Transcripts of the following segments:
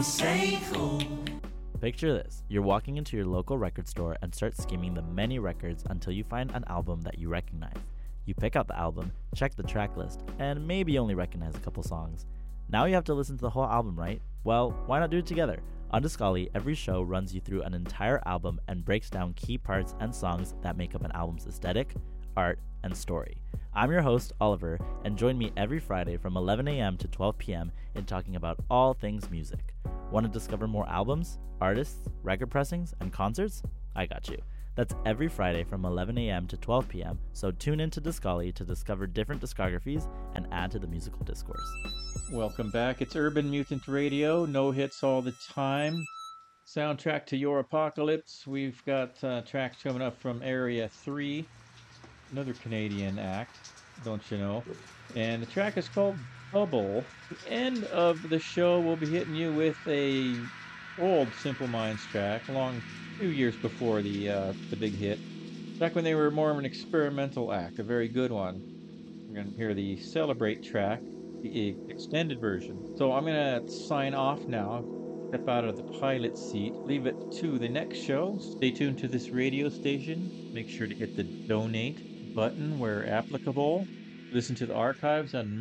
Picture this. You're walking into your local record store and start skimming the many records until you find an album that you recognize. You pick out the album, check the track list, and maybe only recognize a couple songs. Now you have to listen to the whole album, right? Well, why not do it together? On Discali, every show runs you through an entire album and breaks down key parts and songs that make up an album's aesthetic, art, and story. I'm your host, Oliver, and join me every Friday from 11 a.m. to 12 p.m. in talking about all things music. Want to discover more albums, artists, record pressings, and concerts? I got you. That's every Friday from 11 a.m. to 12 p.m., so tune in to Discali to discover different discographies and add to the musical discourse. Welcome back. It's Urban Mutant Radio. No hits all the time. Soundtrack to Your Apocalypse. We've got tracks coming up from Area 3, another Canadian act, don't you know? And the track is called Bubble. The end of the show, we'll be hitting you with a old Simple Minds track, along 2 years before the big hit. Back when they were more of an experimental act, a very good one. We're going to hear the Celebrate track, the extended version. So I'm going to sign off now, step out of the pilot seat, leave it to the next show. Stay tuned to this radio station. Make sure to hit the donate button where applicable. Listen to the archives on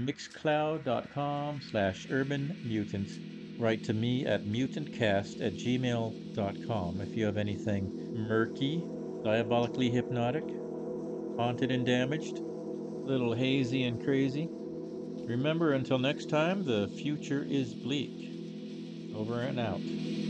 mixcloud.com/urbanmutant. Write to me at mutantcast@gmail.com if you have anything murky, diabolically hypnotic, haunted and damaged, a little hazy and crazy. Remember, until next time, the future is bleak. Over and out.